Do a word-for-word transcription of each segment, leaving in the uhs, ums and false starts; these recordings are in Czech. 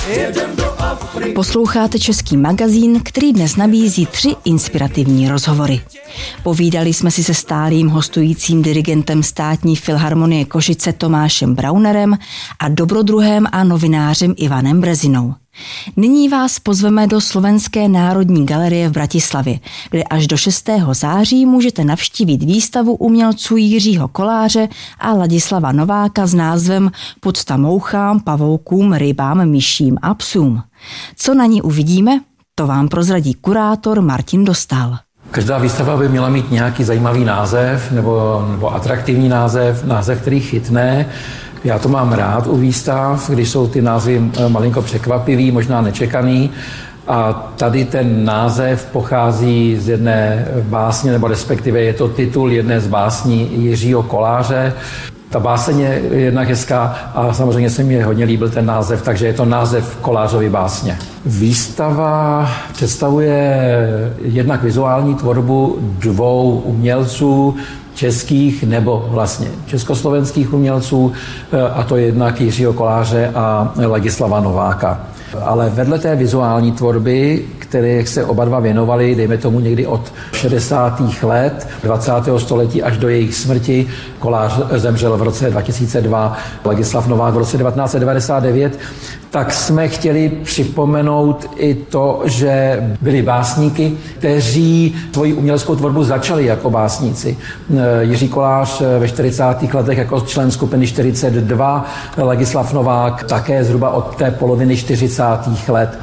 Posloucháte Český magazín, který dnes nabízí tři inspirativní rozhovory. Povídali jsme si se stálým hostujícím dirigentem Státní filharmonie Košice Tomášem Braunerem a dobrodruhem a novinářem Ivanem Brezinou. Nyní vás pozveme do Slovenské národní galerie v Bratislavě, kde až do šestého září můžete navštívit výstavu umělců Jiřího Koláře a Ladislava Nováka s názvem Podsta mouchám, pavoukům, rybám, myším a psům. Co na ní uvidíme, to vám prozradí kurátor Martin Dostál. Každá výstava by měla mít nějaký zajímavý název nebo, nebo atraktivní název, název, který chytne. Já to mám rád u výstav, když jsou ty názvy malinko překvapivý, možná nečekaný. A tady ten název pochází z jedné básně, nebo respektive je to titul jedné z básní Jiřího Koláře. Ta báseň je jednak hezká a samozřejmě se mi hodně líbil ten název, takže je to název Kolářovy básně. Výstava představuje jednak vizuální tvorbu dvou umělců, českých nebo vlastně československých umělců, a to je jednak Jiřího Koláře a Ladislava Nováka. Ale vedle té vizuální tvorby, které se oba dva věnovali, dejme tomu někdy od šedesátých let dvacátého století až do jejich smrti, Kolář zemřel v roce dva tisíce dva, Ladislav Novák v roce devatenáct set devadesát devět, tak jsme chtěli připomenout i to, že byli básníky, kteří svoji uměleckou tvorbu začali jako básníci. Jiří Kolář ve čtyřicátých letech jako člen skupiny čtyřicet dva, Ladislav Novák také zhruba od té poloviny čtyřicátých let.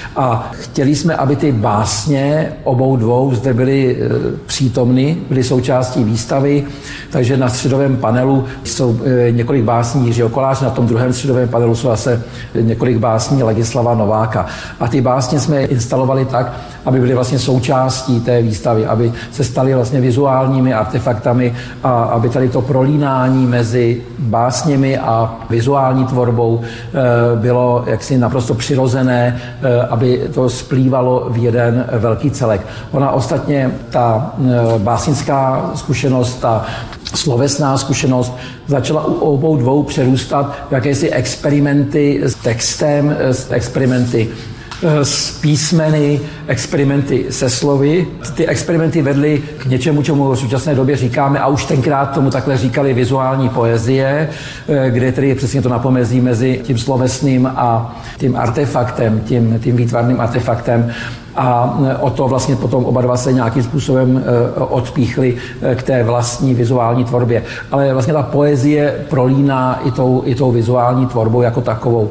A chtěli jsme, aby ty básně obou dvou zde byly e, přítomny, byly součástí výstavy, takže na středovém panelu jsou e, několik básní Jiřího Koláře, na tom druhém středovém panelu jsou zase několik básní Ladislava Nováka. A ty básně jsme instalovali tak, aby byly vlastně součástí té výstavy, aby se staly vlastně vizuálními artefaktami a aby tady to prolínání mezi básněmi a vizuální tvorbou e, bylo jaksi naprosto přirozené, e, aby to splývalo v jeden velký celek. Ona ostatně, ta básnická zkušenost, ta slovesná zkušenost začala u obou dvou přerůstat v jakési experimenty s textem, s experimenty s písmeny, experimenty se slovy. Ty experimenty vedly k něčemu, čemu v současné době říkáme, a už tenkrát tomu takhle říkali, vizuální poezie, kde tedy je přesně to napomezí mezi tím slovesným a tím artefaktem, tím, tím výtvarným artefaktem. A o to vlastně potom oba dva se nějakým způsobem odpíchli k té vlastní vizuální tvorbě. Ale vlastně ta poezie prolíná i tou, i tou vizuální tvorbou jako takovou.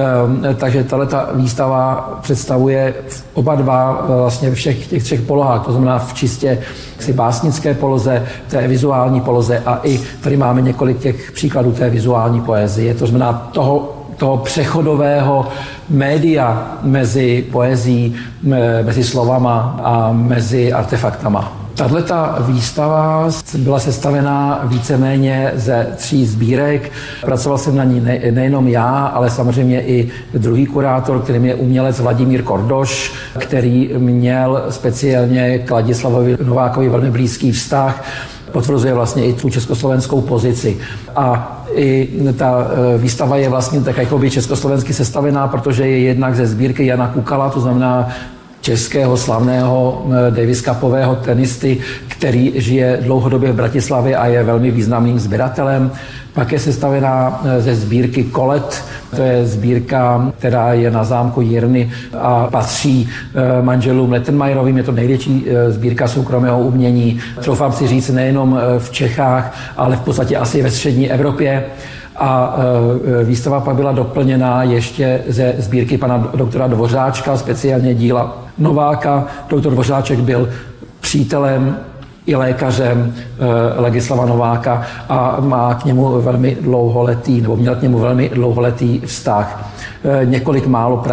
Takže tato výstava představuje oba dva vlastně v všech těch třech polohách, to znamená v čistě si básnické poloze, té vizuální poloze a i tady máme několik těch příkladů té vizuální poezie, to znamená toho toho přechodového média mezi poezí, mezi slovama a mezi artefaktama. Tato výstava byla sestavená víceméně ze tří sbírek. Pracoval jsem na ní ne, nejenom já, ale samozřejmě i druhý kurátor, kterým je umělec Vladimír Kordoš, který měl speciálně k Ladislavovi Novákovi velmi blízký vztah. Potvrzuje vlastně i tu československou pozici. A i ta výstava je vlastně tak jakoby československy sestavená, protože je jednak ze sbírky Jana Kukala, to znamená českého slavného Davis Cupového tenisty, který žije dlouhodobě v Bratislavě a je velmi významným sběratelem. Pak je sestavená ze sbírky Kolet, to je sbírka, která je na zámku Jirny a patří manželům Lettenmajerovým. Je to největší sbírka soukromého umění, troufám si říct, nejenom v Čechách, ale v podstatě asi ve střední Evropě. A výstava pak byla doplněna ještě ze sbírky pana doktora Dvořáčka, speciálně díla Nováka. Doktor Dvořáček byl přítelem i lékařem e, Ladislava Nováka a má k němu velmi dlouholetý, nebo měl k němu velmi dlouholetý vztah. E, několik málo